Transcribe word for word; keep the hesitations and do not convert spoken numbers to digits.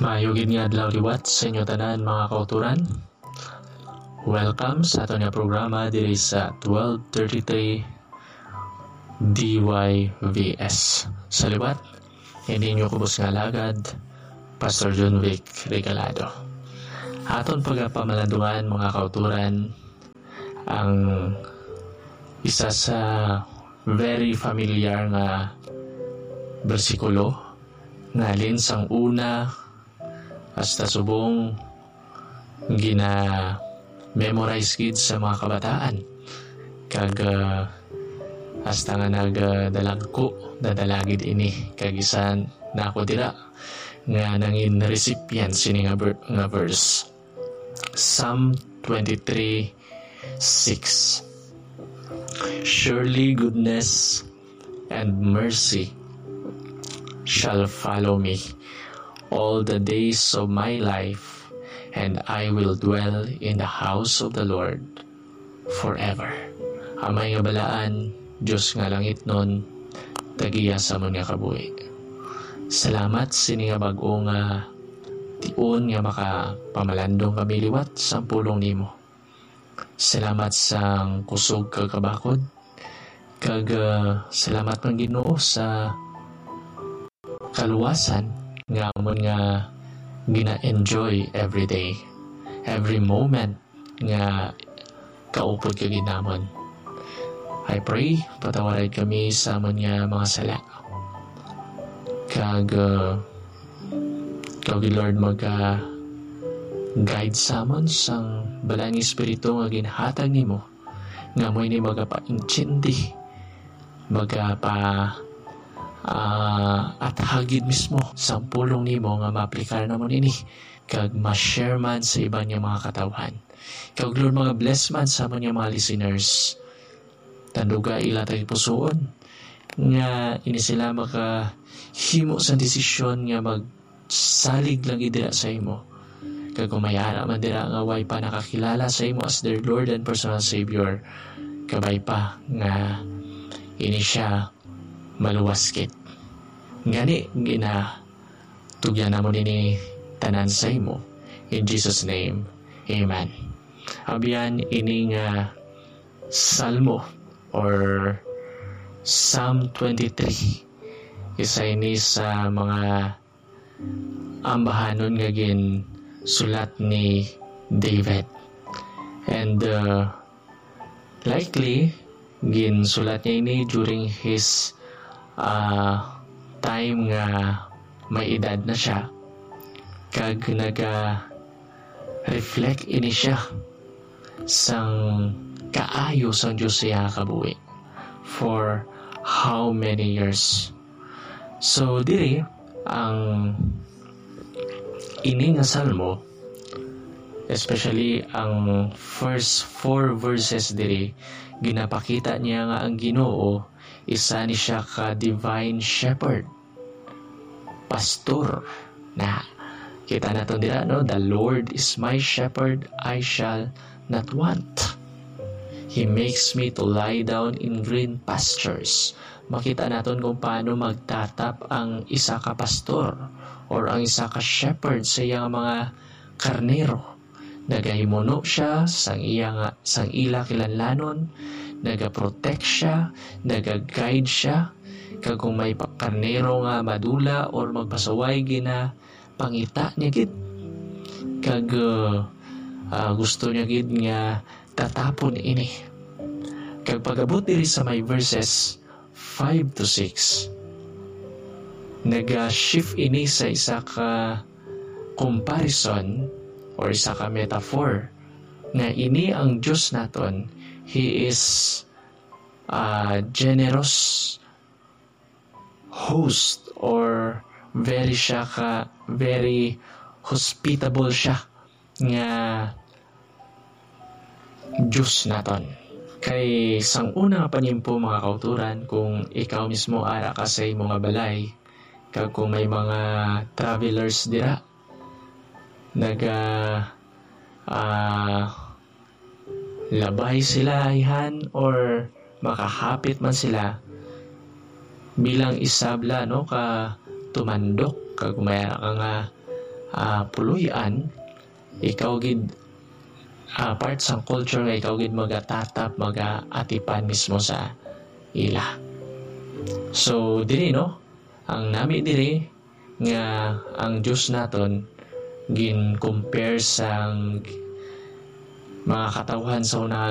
Maayong nga adlaw liwat sa inyo tanan mga kauturan. Welcome sa ato nga programa diri sa twelve thirty-three D Y V S. Sa liwat, hindi nyo kubos nga lagad, Pastor John Vic Regalado. Aton pagpamalandungan mga kauturan ang isa sa very familiar nga bersikulo nga alin sang una hasta subong gina memorize kids sa mga kabataan kag uh, hasta nga nagdalagko dadalagid ini kag isan na ako dira nga nangin recipient sini nga, ber- nga verse Psalm twenty-three six. Surely goodness and mercy shall follow me all the days of my life, and I will dwell in the house of the Lord forever. Amay nga balaan, Diyos nga langit nun, tagiya sa mga kabuhi. Salamat sini nga bag-o nga tiun nga makapamalandong kami liwat sa pulong nimo. Salamat sa kusog kagabakod, kag uh, salamat ng Ginoo sa kaluwasan nga amon nga gina-enjoy every day, every moment nga kaupod ka ginamon. I pray, patawarin kami sa amon nga mga sala. Kag uh, kag Lord magka guide sa amon sang balang espiritu nga ginhatag nimo nga mo ini magapa-intindi magapa uh, at hagid mismo sa pulong nimo nga maaplikar namon ini kag ma-share man sa iban nga mga katawhan. Kag Lord mga bless man sa amon nga mga listeners, tanduga ila tayo pusoon nga ini sila maka himo sa desisyon nga magsalig lang idira sa imo. Kag kumayara man dira nga way pa nakakilala sa imo as their Lord and personal Savior, kabay pa nga ini siya maluwaskit. Ngani gina tugyan namon ini tanan sa imo. In Jesus name, Amen. Abiyan ini nga Salmo or Psalm twenty-three. Isa ini sa mga ambahanon nga gin sulat ni David. And uh, likely, ginsulat niya ini during his uh, time nga may edad na siya. Kag naga-reflect ini siya sang kaayo sang Diyos siya kabuhi for how many years. So, diri, ang ini nga salmo, especially ang first four verses diri, ginapakita niya nga ang Ginoo isa ni siya ka divine shepherd, pastor na kita nato dira no, the Lord is my shepherd, I shall not want. He makes me to lie down in green pastures. Makita naton kung paano magtatap ang isa ka pastor or ang isa ka shepherd sa iyang mga karnero. Nagahimuno siya sang iya nga sang ila kilanlanon, nagaprotect siya, nagaguide siya, kag kung may karnero nga madula or magpasaway gina pangita niya gid, kag uh, uh, gusto niya gid nga tatapon ini. Kag pagabot diri sa may verses five to six, nag-shift ini sa isa ka comparison or isa ka metaphor nga ini ang Diyos naton. He is a generous host or very siya ka very hospitable siya nga Diyos naton. Kay sang una panimpo mga kauturan, kung ikaw mismo ara ka sa mga balay, kag kung may mga travelers dira naga uh, labay sila ihan or makahapit man sila bilang isabla no ka tumandok kag mayara ka nga uh, puluyan, ikaw gid uh, part sa culture nga ikaw gid magatatap, magaatipan mismo sa ila. So diri no, ang nami diri nga ang Dios naton gin compare sang mga katawhan sa una